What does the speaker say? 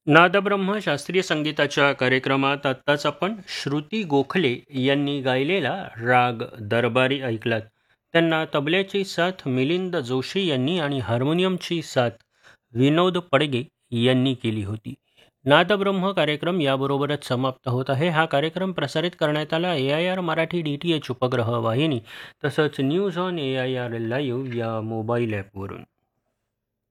नादब्रह्म शास्त्रीय संगीताच्या कार्यक्रमात आत्ताच आपण श्रुती गोखले यांनी गायलेला राग दरबारी ऐकलात. त्यांना तबल्याची साथ मिलिंद जोशी यांनी आणि हार्मोनियमची साथ विनोद पडगे यांनी केली होती. नादब्रह्म कार्यक्रम याबरोबरच समाप्त होत आहे. हा कार्यक्रम प्रसारित करण्यात आला AIR मराठी DTH उपग्रह वाहिनी तसंच न्यूज ऑन AIR लाईव्ह या मोबाईल ॲपवरून.